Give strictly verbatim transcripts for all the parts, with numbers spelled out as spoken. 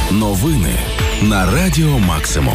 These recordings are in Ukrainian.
Новини на Радіо Максимум.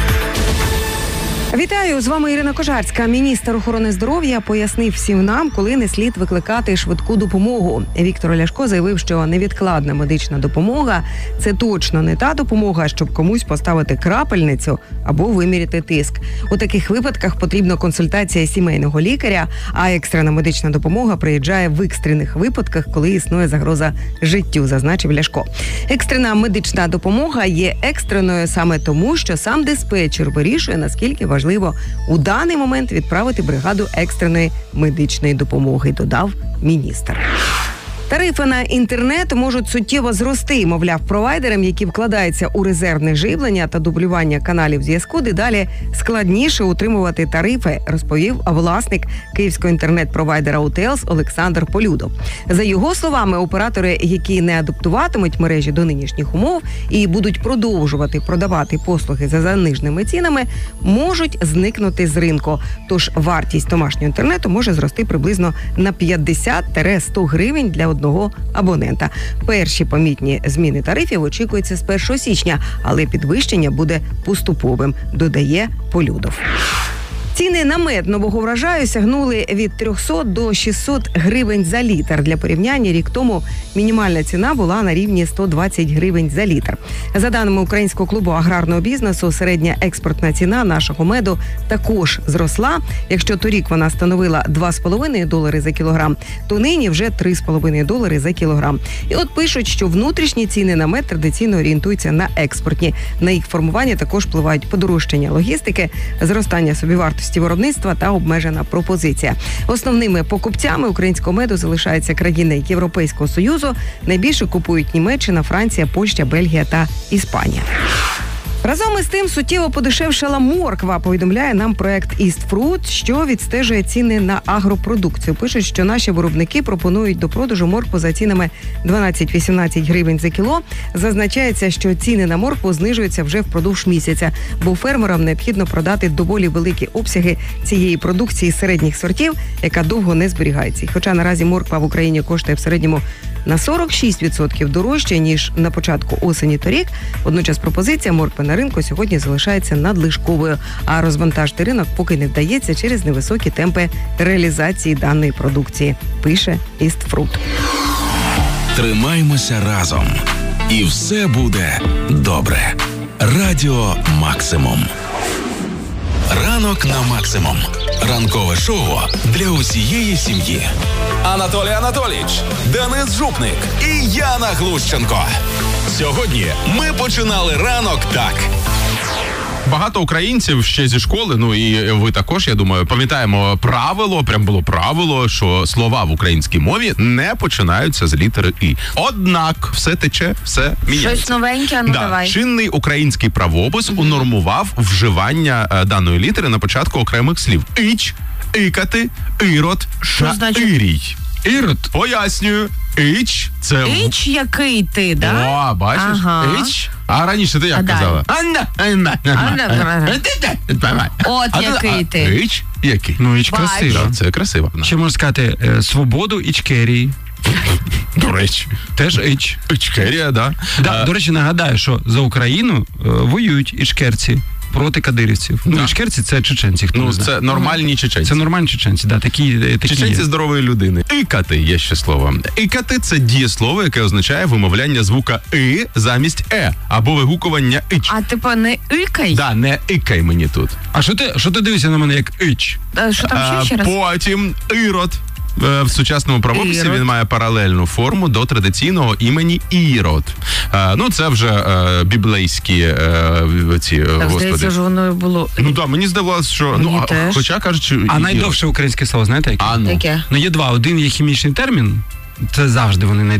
Вітаю, з вами Ірина Кожарська. Міністр охорони здоров'я пояснив всім нам, коли не слід викликати швидку допомогу. Віктор Ляшко заявив, що невідкладна медична допомога – це точно не та допомога, щоб комусь поставити крапельницю або виміряти тиск. У таких випадках потрібна консультація сімейного лікаря, а екстрена медична допомога приїжджає в екстрених випадках, коли існує загроза життю, зазначив Ляшко. Екстрена медична допомога є екстреною саме тому, що сам диспетчер вирішує, наскільки важливо Важливо у даний момент відправити бригаду екстреної медичної допомоги, додав міністр. Тарифи на інтернет можуть суттєво зрости, мовляв, провайдерам, які вкладаються у резервне живлення та дублювання каналів зв'язку, дедалі складніше утримувати тарифи, розповів власник київського інтернет-провайдера УТЕЛС Олександр Полюдов. За його словами, оператори, які не адаптуватимуть мережі до нинішніх умов і будуть продовжувати продавати послуги за заниженими цінами, можуть зникнути з ринку. Тож вартість домашнього інтернету може зрости приблизно на п'ятдесят-сто гривень для одного одного абонента. Перші помітні зміни тарифів очікуються з першого січня, але підвищення буде поступовим, додає Полюдов. Ціни на мед нового врожаю сягнули від триста до шістсот гривень за літр. Для порівняння, рік тому мінімальна ціна була на рівні сто двадцять гривень за літр. За даними Українського клубу аграрного бізнесу, середня експортна ціна нашого меду також зросла. Якщо торік вона становила два з половиною долари за кілограм, то нині вже три з половиною долари за кілограм. І от пишуть, що внутрішні ціни на мед традиційно орієнтуються на експортні. На їх формування також впливають подорожчання логістики, зростання собівартості виробництва та обмежена пропозиція. Основними покупцями українського меду залишаються країни Європейського Союзу. Найбільше купують Німеччина, Франція, Польща, Бельгія та Іспанія. Разом із тим суттєво подешевшала морква, повідомляє нам проект East Fruit, що відстежує ціни на агропродукцію. Пишуть, що наші виробники пропонують до продажу моркву за цінами дванадцять-вісімнадцять гривень за кіло. Зазначається, що ціни на моркву знижуються вже впродовж місяця, бо фермерам необхідно продати доволі великі обсяги цієї продукції середніх сортів, яка довго не зберігається. Хоча наразі морква в Україні коштує в середньому на сорок шість відсотків дорожче, ніж на початку осені торік. Водночас пропозиція моркви на ринку сьогодні залишається надлишковою, а розвантажити ринок поки не вдається через невисокі темпи реалізації даної продукції, пише East Fruit. Тримаймося разом, і все буде добре. Радіо Максимум. Ранок на Максимум. Ранкове шоу для усієї сім'ї. Анатолій Анатолійович, Денис Жупник і Яна Глущенко. Сьогодні ми починали ранок так. Багато українців ще зі школи, ну і ви також, я думаю, пам'ятаємо правило, прям було правило, що слова в українській мові не починаються з літери «і». Однак все тече, все міняється. Щось новеньке, ну да. давай. Чинний український правопис mm-hmm. унормував вживання е, даної літери на початку окремих слів. Іч, ікати, ірод, шаірій. Ірод. Пояснюю. Іч – це... Іч який ти, да? О, бачиш? Ага. Іч. А раніше ти як а казала? От який ти. Іч який? Ну, іч красиво. Це красиво. Ще можна сказати, е, свободу Ічкерії. До речі. Теж іч. Ічкерія, да. Да, а... До речі, нагадаю, що за Україну е, воюють ічкерці проти кадирівців. Да. Ну, ічкерці – це чеченці. Хто ну, це знає. Нормальні чеченці. Це нормальні чеченці, да, такі, такі чеченці є. Здорової людини. Ікати є ще слово. Ікати – це дієслово, яке означає вимовляння звука «и» замість «е» або вигукування «іч». А типа не «икай»? Да, не «икай» мені тут. А що ти, що ти дивишся на мене як «іч»? А, що там ще, ще раз? Потім «ірод». В сучасному правописі Ірод. Він має паралельну форму до традиційного імені Ірод. А, ну, це вже е, біблейські е, ці, так, господи. здається, ж воно було... Ну, так, мені здавалося, що... Мені ну, теж. Хоча, кажуть, що... А Ірод. найдовше українське слово, знаєте яке? А, ну. Яке? Ну, є два. Один є хімічний термін, це завжди вони